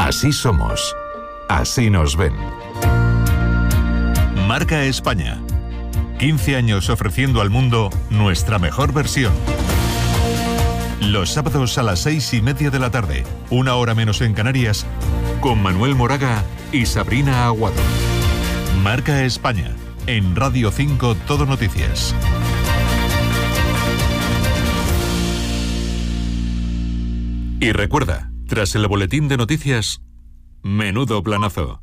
Así somos. Así nos ven. Marca España. 15 años ofreciendo al mundo nuestra mejor versión. Los sábados a las 6:30 de la tarde, 1 hora menos en Canarias, con Manuel Moraga y Sabrina Aguado. Marca España. En Radio 5 Todo Noticias. Y recuerda, tras el boletín de noticias, menudo planazo.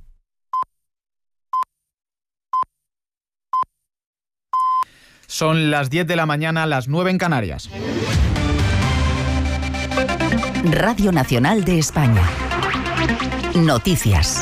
Son las 10 de la mañana, las 9 en Canarias. Radio Nacional de España. Noticias.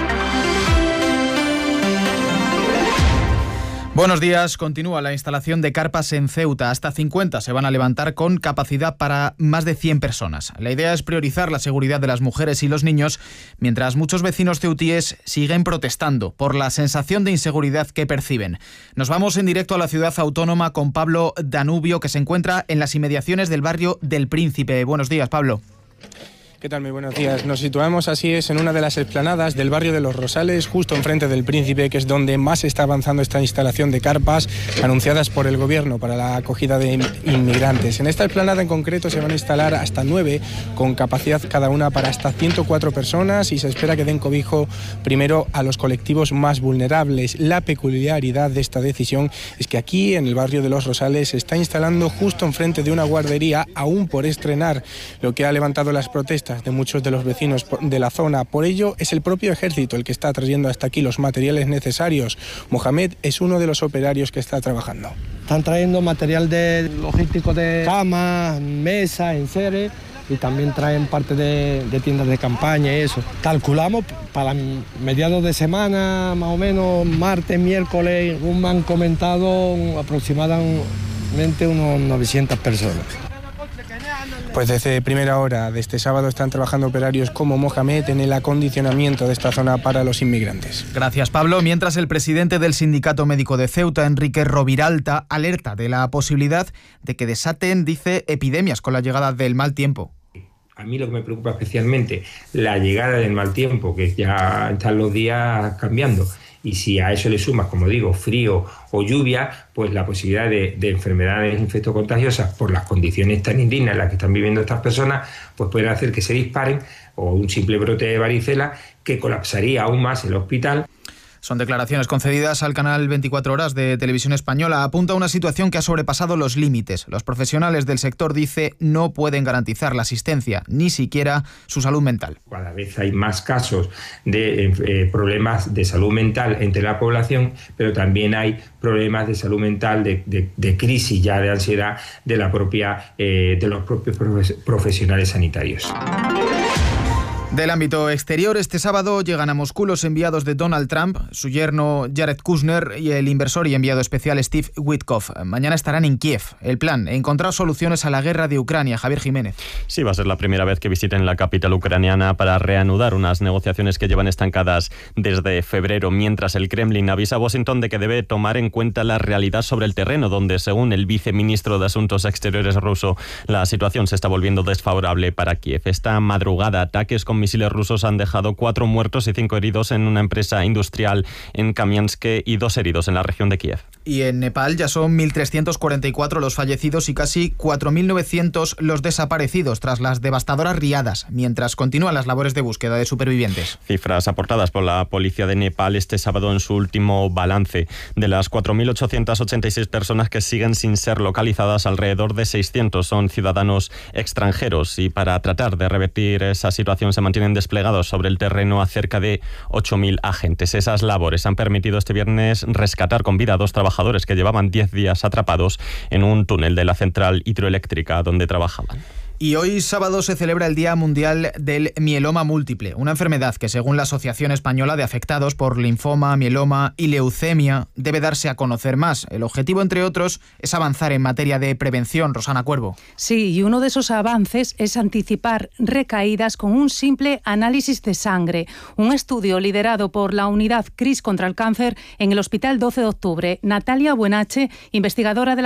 Buenos días. Continúa la instalación de carpas en Ceuta. Hasta 50 se van a levantar con capacidad para más de 100 personas. La idea es priorizar la seguridad de las mujeres y los niños, mientras muchos vecinos ceutíes siguen protestando por la sensación de inseguridad que perciben. Nos vamos en directo a la ciudad autónoma con Pablo Danubio, que se encuentra en las inmediaciones del barrio del Príncipe. Buenos días, Pablo. ¿Qué tal? Muy buenos días. Nos situamos, así es, en una de las explanadas del barrio de Los Rosales, justo enfrente del Príncipe, que es donde más está avanzando esta instalación de carpas anunciadas por el Gobierno para la acogida de inmigrantes. En esta explanada en concreto se van a instalar hasta 9, con capacidad cada una para hasta 104 personas, y se espera que den cobijo primero a los colectivos más vulnerables. La peculiaridad de esta decisión es que aquí, en el barrio de Los Rosales, se está instalando justo enfrente de una guardería aún por estrenar, lo que ha levantado las protestas de muchos de los vecinos de la zona. Por ello, es el propio ejército el que está trayendo hasta aquí los materiales necesarios. Mohamed es uno de los operarios que está trabajando. Están trayendo material de logístico de camas, mesas, enseres, y también traen parte de tiendas de campaña y eso. Calculamos para mediados de semana, más o menos, martes, miércoles, me han comentado aproximadamente unos 900 personas. Pues desde primera hora de este sábado están trabajando operarios como Mohamed en el acondicionamiento de esta zona para los inmigrantes. Gracias, Pablo. Mientras, el presidente del Sindicato Médico de Ceuta, Enrique Roviralta, alerta de la posibilidad de que desaten, dice, epidemias con la llegada del mal tiempo. A mí lo que me preocupa especialmente, la llegada del mal tiempo, que ya están los días cambiando. Y si a eso le sumas, como digo, frío o lluvia, pues la posibilidad de enfermedades infectocontagiosas por las condiciones tan indignas en las que están viviendo estas personas, pues pueden hacer que se disparen, o un simple brote de varicela que colapsaría aún más el hospital. Son declaraciones concedidas al canal 24 Horas de Televisión Española. Apunta a una situación que ha sobrepasado los límites. Los profesionales del sector, dice, no pueden garantizar la asistencia, ni siquiera su salud mental. Cada vez hay más casos de problemas de salud mental entre la población, pero también hay problemas de salud mental, de crisis ya de ansiedad de los propios profesionales sanitarios. Del ámbito exterior, este sábado llegan a Moscú los enviados de Donald Trump, su yerno Jared Kushner y el inversor y enviado especial Steve Witkoff. Mañana estarán en Kiev. El plan, encontrar soluciones a la guerra de Ucrania. Javier Jiménez. Sí, va a ser la primera vez que visiten la capital ucraniana para reanudar unas negociaciones que llevan estancadas desde febrero, mientras el Kremlin avisa a Washington de que debe tomar en cuenta la realidad sobre el terreno, donde, según el viceministro de Asuntos Exteriores ruso, la situación se está volviendo desfavorable para Kiev. Esta madrugada, ataques con misiles rusos han dejado 4 muertos y 5 heridos en una empresa industrial en Kamiansk y 2 heridos en la región de Kiev. Y en Nepal ya son 1.344 los fallecidos y casi 4.900 los desaparecidos tras las devastadoras riadas, mientras continúan las labores de búsqueda de supervivientes. Cifras aportadas por la policía de Nepal este sábado en su último balance. De las 4.886 personas que siguen sin ser localizadas, alrededor de 600 son ciudadanos extranjeros, y para tratar de revertir esa situación se mantienen desplegados sobre el terreno a cerca de 8.000 agentes. Esas labores han permitido este viernes rescatar con vida a 2 trabajadores que llevaban 10 días atrapados en un túnel de la central hidroeléctrica donde trabajaban. Y hoy sábado se celebra el Día Mundial del Mieloma Múltiple, una enfermedad que, según la Asociación Española de Afectados por Linfoma, Mieloma y Leucemia, debe darse a conocer más. El objetivo, entre otros, es avanzar en materia de prevención. Rosana Cuervo. Sí, y uno de esos avances es anticipar recaídas con un simple análisis de sangre. Un estudio liderado por la unidad CRIS contra el cáncer en el Hospital 12 de Octubre. Natalia Buenache, investigadora de la